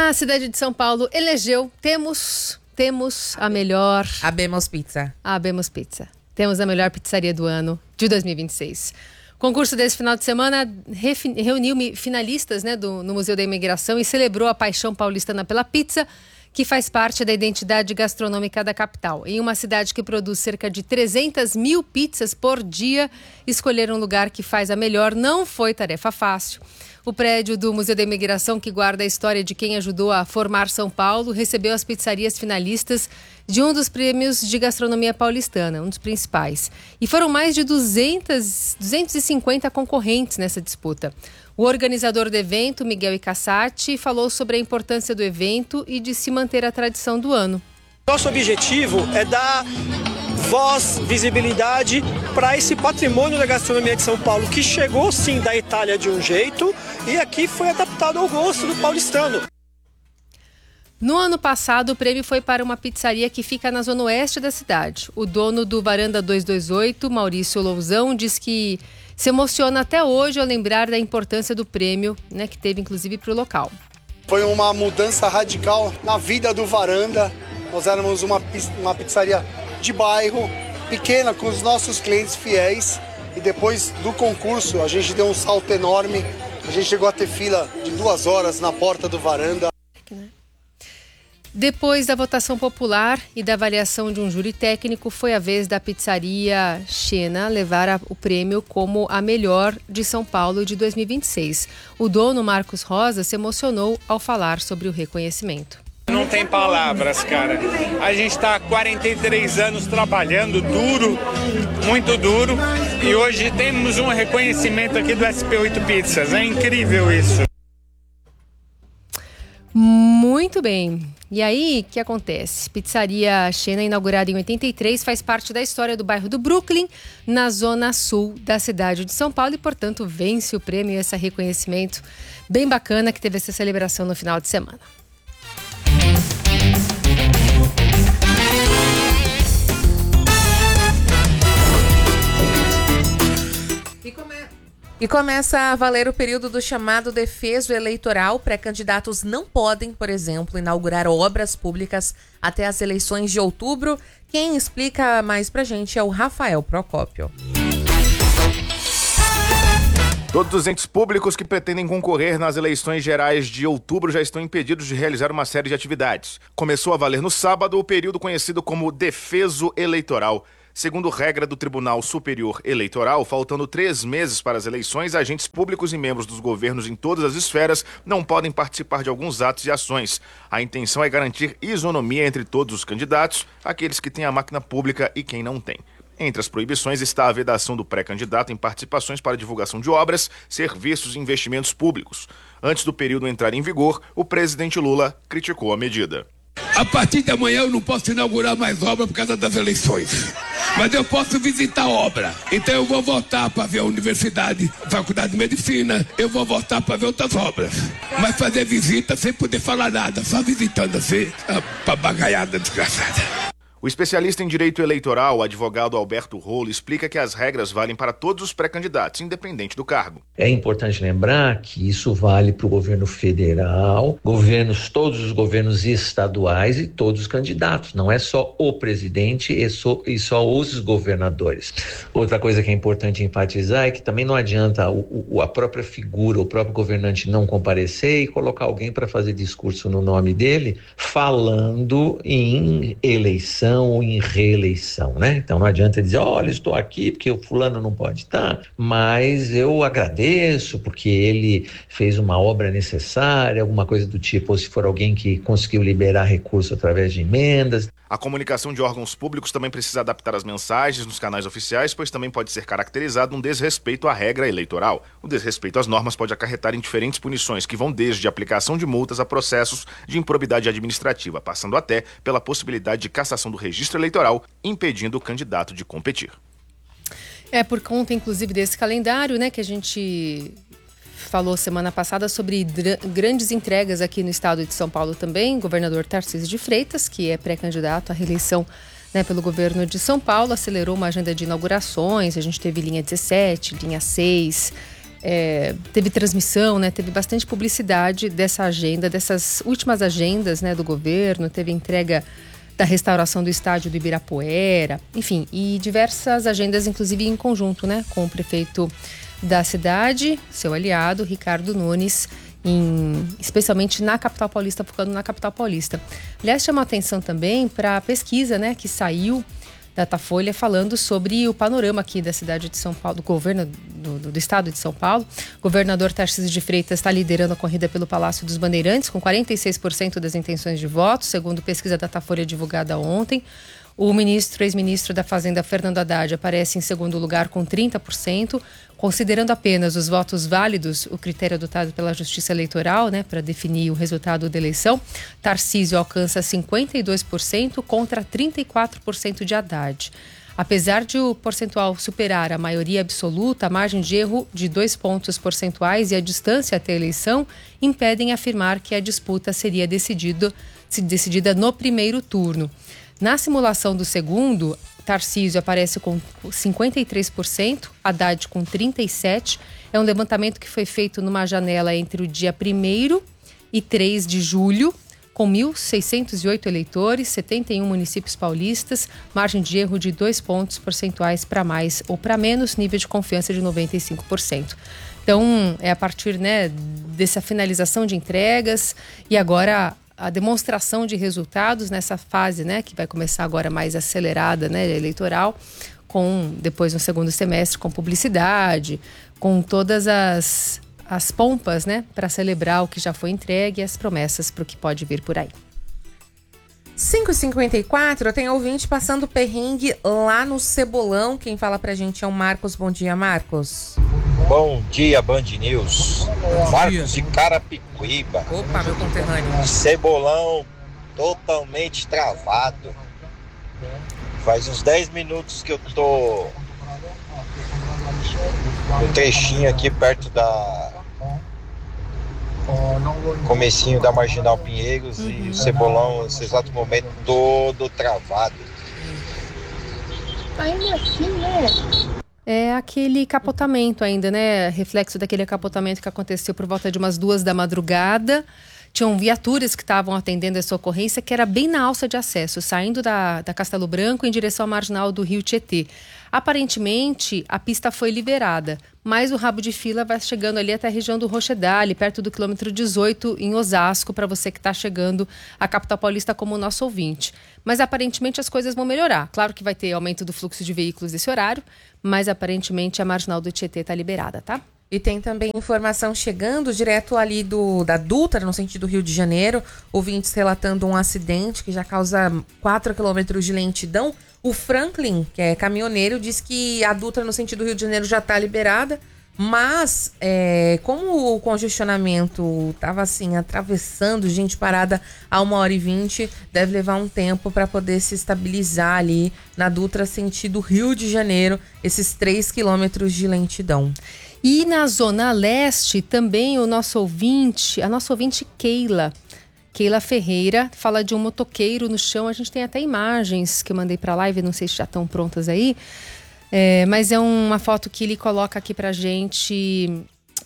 A cidade de São Paulo elegeu, temos a melhor... Habemos Pizza. Temos a melhor pizzaria do ano de 2026. O concurso desse final de semana reuniu finalistas, né, no Museu da Imigração e celebrou a paixão paulistana pela pizza, que faz parte da identidade gastronômica da capital. Em uma cidade que produz cerca de 300 mil pizzas por dia, escolher um lugar que faz a melhor não foi tarefa fácil. O prédio do Museu da Imigração, que guarda a história de quem ajudou a formar São Paulo, recebeu as pizzarias finalistas de um dos prêmios de gastronomia paulistana, um dos principais. E foram mais de 250 concorrentes nessa disputa. O organizador do evento, Miguel Icassati, falou sobre a importância do evento e de se manter a tradição do ano. Nosso objetivo é dar voz, visibilidade para esse patrimônio da gastronomia de São Paulo, que chegou sim da Itália de um jeito e aqui foi adaptado ao gosto do paulistano. No ano passado, o prêmio foi para uma pizzaria que fica na zona oeste da cidade. O dono do Varanda 228, Maurício Lousão, diz que se emociona até hoje ao lembrar da importância do prêmio, né, que teve inclusive para o local. Foi uma mudança radical na vida do Varanda. Nós éramos uma pizzaria de bairro, pequena, com os nossos clientes fiéis. E depois do concurso, a gente deu um salto enorme. A gente chegou a ter fila de 2 horas na porta do Varanda. Depois da votação popular e da avaliação de um júri técnico, foi a vez da pizzaria Xena levar o prêmio como a melhor de São Paulo de 2026. O dono, Marcos Rosa, se emocionou ao falar sobre o reconhecimento. Não tem palavras, cara. A gente está há 43 anos trabalhando duro, muito duro, e hoje temos um reconhecimento aqui do SP8 Pizzas. É incrível isso. Muito bem. E aí, o que acontece? Pizzaria Xena, inaugurada em 83, faz parte da história do bairro do Brooklyn, na zona sul da cidade de São Paulo e, portanto, vence o prêmio e esse reconhecimento bem bacana que teve essa celebração no final de semana. E começa a valer o período do chamado defeso eleitoral. Pré-candidatos não podem, por exemplo, inaugurar obras públicas até as eleições de outubro. Quem explica mais pra gente é o Rafael Procópio. Todos os entes públicos que pretendem concorrer nas eleições gerais de outubro já estão impedidos de realizar uma série de atividades. Começou a valer no sábado o período conhecido como defeso eleitoral. Segundo regra do Tribunal Superior Eleitoral, faltando 3 meses para as eleições, agentes públicos e membros dos governos em todas as esferas não podem participar de alguns atos e ações. A intenção é garantir isonomia entre todos os candidatos, aqueles que têm a máquina pública e quem não tem. Entre as proibições está a vedação do pré-candidato em participações para divulgação de obras, serviços e investimentos públicos. Antes do período entrar em vigor, o presidente Lula criticou a medida. A partir de amanhã eu não posso inaugurar mais obra por causa das eleições. Mas eu posso visitar a obra. Então eu vou votar para ver a universidade, faculdade de medicina, eu vou votar para ver outras obras. Mas fazer visita sem poder falar nada, só visitando assim, a papagaiada desgraçada. O especialista em direito eleitoral, o advogado Alberto Rolo, explica que as regras valem para todos os pré-candidatos, independente do cargo. É importante lembrar que isso vale para o governo federal, todos os governos estaduais e todos os candidatos. Não é só o presidente e só os governadores. Outra coisa que é importante enfatizar é que também não adianta a própria figura, o próprio governante não comparecer e colocar alguém para fazer discurso no nome dele, falando em eleição ou em reeleição, né? Então não adianta dizer, olha, estou aqui porque o fulano não pode estar, mas eu agradeço porque ele fez uma obra necessária, alguma coisa do tipo, ou se for alguém que conseguiu liberar recurso através de emendas. A comunicação de órgãos públicos também precisa adaptar as mensagens nos canais oficiais, pois também pode ser caracterizado um desrespeito à regra eleitoral. O desrespeito às normas pode acarretar em diferentes punições, que vão desde a aplicação de multas a processos de improbidade administrativa, passando até pela possibilidade de cassação do registro eleitoral, impedindo o candidato de competir. Por conta, inclusive, desse calendário, né, que a gente falou semana passada sobre grandes entregas aqui no estado de São Paulo também. O governador Tarcísio de Freitas, que é pré-candidato à reeleição, né, pelo governo de São Paulo, acelerou uma agenda de inaugurações. A gente teve linha 17, linha 6, teve transmissão, né? Teve bastante publicidade dessa agenda, dessas últimas agendas, né, do governo. Teve entrega da restauração do estádio do Ibirapuera, enfim, e diversas agendas, inclusive em conjunto, né, com o prefeito da cidade, seu aliado, Ricardo Nunes, especialmente na capital paulista, focando na capital paulista. Aliás, chama a atenção também para a pesquisa, né, que saiu da Datafolha falando sobre o panorama aqui da cidade de São Paulo, do governo do estado de São Paulo. O governador Tarcísio de Freitas está liderando a corrida pelo Palácio dos Bandeirantes, com 46% das intenções de voto, segundo pesquisa da Datafolha divulgada ontem. O ex-ministro da Fazenda, Fernando Haddad, aparece em segundo lugar com 30%, considerando apenas os votos válidos, o critério adotado pela Justiça Eleitoral, né, para definir o resultado da eleição. Tarcísio alcança 52% contra 34% de Haddad. Apesar de o percentual superar a maioria absoluta, a margem de erro de 2 pontos percentuais e a distância até a eleição impedem afirmar que a disputa seria decidida no primeiro turno. Na simulação do segundo, Tarcísio aparece com 53%, Haddad com 37%. É um levantamento que foi feito numa janela entre o dia 1º e 3 de julho, com 1.608 eleitores, 71 municípios paulistas, margem de erro de 2 pontos percentuais para mais ou para menos, nível de confiança de 95%. Então, é a partir, né, dessa finalização de entregas e agora a demonstração de resultados nessa fase, né, que vai começar agora mais acelerada, né, eleitoral, depois no segundo semestre, com publicidade, com todas as pompas, né, para celebrar o que já foi entregue e as promessas para o que pode vir por aí. 5h54, tem ouvinte passando perrengue lá no Cebolão. Quem fala pra gente é o Marcos. Bom dia, Marcos. Bom dia, Band News. Marcos de Carapicuíba. Opa, meu conterrâneo. Cebolão totalmente travado. Faz uns 10 minutos que eu tô no trechinho aqui perto comecinho da Marginal Pinheiros e o Cebolão, nesse exato momento, todo travado. Ainda assim, né? É aquele capotamento ainda, né? Reflexo daquele capotamento que aconteceu por volta de umas 2 da madrugada. Tinham viaturas que estavam atendendo essa ocorrência, que era bem na alça de acesso, saindo da Castelo Branco em direção à marginal do Rio Tietê. Aparentemente, a pista foi liberada, mas o rabo de fila vai chegando ali até a região do Rochedale, perto do quilômetro 18, em Osasco, para você que está chegando à capital paulista como nosso ouvinte. Mas aparentemente as coisas vão melhorar. Claro que vai ter aumento do fluxo de veículos desse horário, mas aparentemente a marginal do Tietê está liberada, tá? E tem também informação chegando direto ali da Dutra, no sentido Rio de Janeiro. Ouvintes relatando um acidente que já causa 4 quilômetros de lentidão. O Franklin, que é caminhoneiro, diz que a Dutra no sentido Rio de Janeiro já está liberada. Mas, como o congestionamento estava assim, atravessando, gente parada a 1h20, deve levar um tempo para poder se estabilizar ali na Dutra sentido Rio de Janeiro, esses 3 quilômetros de lentidão. E na Zona Leste, também a nossa ouvinte Keila Ferreira, fala de um motoqueiro no chão. A gente tem até imagens que eu mandei para a live, não sei se já estão prontas aí. Mas é uma foto que ele coloca aqui pra gente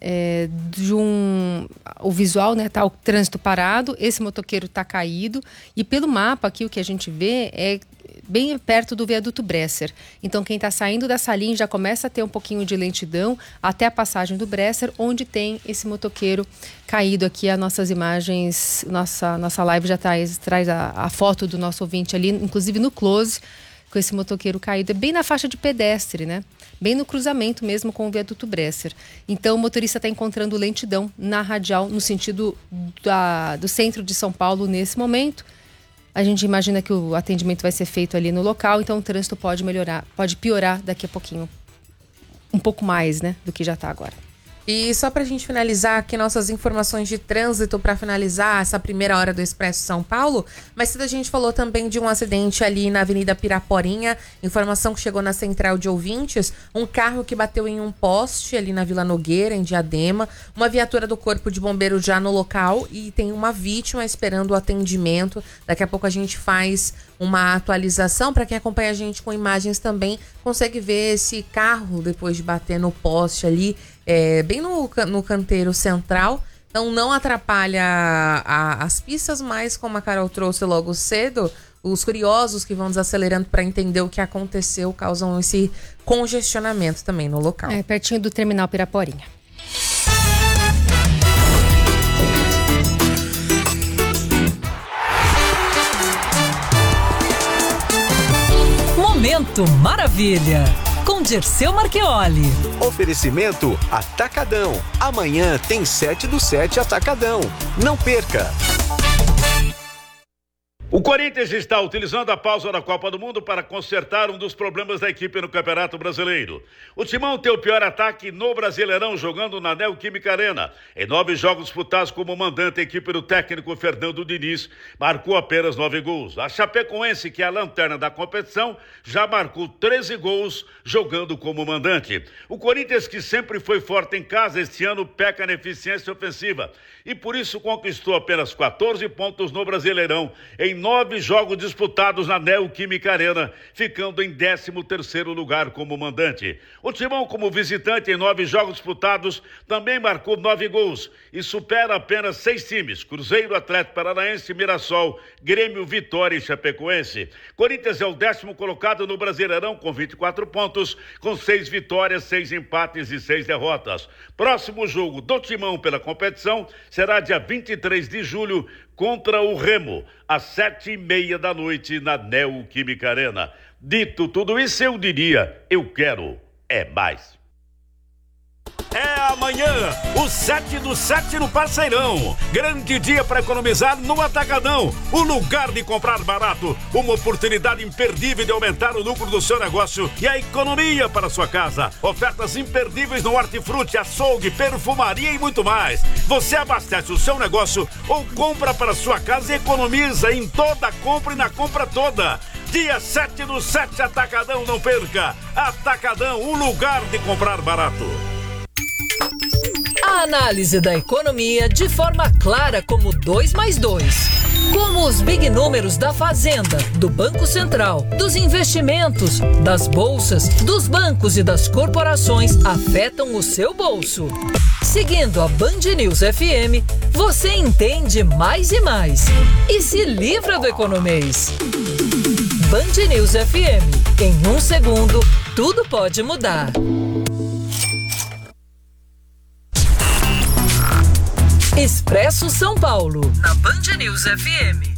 o visual, né? Tá o trânsito parado, esse motoqueiro tá caído e pelo mapa aqui o que a gente vê é bem perto do viaduto Bresser. Então quem tá saindo da Salim já começa a ter um pouquinho de lentidão até a passagem do Bresser, onde tem esse motoqueiro caído aqui. As nossas imagens, nossa live já traz a foto do nosso ouvinte ali, inclusive no close, com esse motoqueiro caído. É bem na faixa de pedestre, né? Bem no cruzamento mesmo com o viaduto Bresser. Então o motorista está encontrando lentidão na radial no sentido do centro de São Paulo nesse momento. A gente imagina que o atendimento vai ser feito ali no local, então o trânsito pode piorar daqui a pouquinho. Um pouco mais, né, do que já está agora. E só pra gente finalizar aqui nossas informações de trânsito, para finalizar essa primeira hora do Expresso São Paulo, mas a gente falou também de um acidente ali na Avenida Piraporinha, informação que chegou na central de ouvintes, um carro que bateu em um poste ali na Vila Nogueira, em Diadema, uma viatura do Corpo de Bombeiro já no local e tem uma vítima esperando o atendimento. Daqui a pouco a gente faz uma atualização, para quem acompanha a gente com imagens também, consegue ver esse carro depois de bater no poste ali, bem no canteiro central. Então não atrapalha as pistas, mas como a Carol trouxe logo cedo, os curiosos que vão desacelerando para entender o que aconteceu causam esse congestionamento também no local. Pertinho do terminal Piraporinha. Momento Maravilha, com Dirceu Marchioli. Oferecimento Atacadão. Amanhã tem 7 do 7 Atacadão. Não perca! O Corinthians está utilizando a pausa da Copa do Mundo para consertar um dos problemas da equipe no Campeonato Brasileiro. O Timão tem o pior ataque no Brasileirão, jogando na Neoquímica Arena. Em 9 jogos disputados como mandante, a equipe do técnico Fernando Diniz marcou apenas 9 gols. A Chapecoense, que é a lanterna da competição, já marcou 13 gols jogando como mandante. O Corinthians, que sempre foi forte em casa, este ano peca na eficiência ofensiva e por isso conquistou apenas 14 pontos no Brasileirão em 9 jogos disputados na Neoquímica Arena, ficando em 13º lugar como mandante. O Timão, como visitante em 9 jogos disputados, também marcou 9 gols e supera apenas 6 times: Cruzeiro, Atlético Paranaense, Mirassol, Grêmio, Vitória e Chapecoense. Corinthians é o 10º colocado no Brasileirão com 24 pontos, com 6 vitórias, 6 empates e 6 derrotas. Próximo jogo do Timão pela competição será dia 23 de julho contra o Remo, às 7h30 da noite na Neoquímica Arena. Dito tudo isso, eu diria, eu quero mais. É amanhã, o 7 do 7 no Parceirão. Grande dia para economizar no Atacadão. O lugar de comprar barato. Uma oportunidade imperdível de aumentar o lucro do seu negócio e a economia para a sua casa. Ofertas imperdíveis no hortifruti, açougue, perfumaria e muito mais. Você abastece o seu negócio ou compra para a sua casa e economiza em toda a compra e na compra toda. Dia 7 do 7 Atacadão, não perca. Atacadão, o lugar de comprar barato. A análise da economia de forma clara como 2 mais 2. Como os big números da Fazenda, do Banco Central, dos investimentos, das bolsas, dos bancos e das corporações afetam o seu bolso. Seguindo a Band News FM, você entende mais e mais. E se livra do economês. Band News FM. Em 1 segundo, tudo pode mudar. Expresso São Paulo, na Band News FM.